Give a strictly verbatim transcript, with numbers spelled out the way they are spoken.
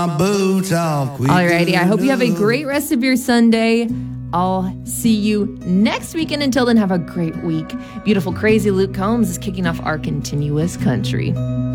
Boots off. Alrighty, I hope you have a great rest of your Sunday. I'll see you next week, and until then, have a great week. Beautiful, crazy Luke Combs is kicking off our continuous country.